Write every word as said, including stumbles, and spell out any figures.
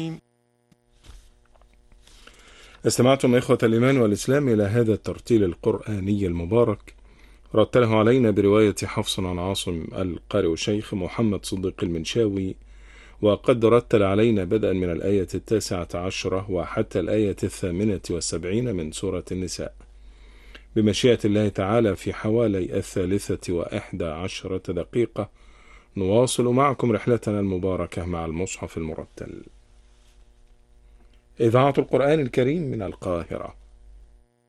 استمعتم إخوة الإيمان والإسلام إلى هذا الترتيل القرآني المبارك، رتله علينا برواية حفص عن عاصم القارئ الشيخ محمد صديق المنشاوي، وقد رتل علينا بدءا من الآية التاسعة عشرة وحتى الآية الثامنة والسبعين من سورة النساء، بمشيئة الله تعالى في حوالي الثالثة وإحدى عشرة دقيقة نواصل معكم رحلتنا المباركة مع المصحف المرتل. إذاعة القرآن الكريم من القاهرة.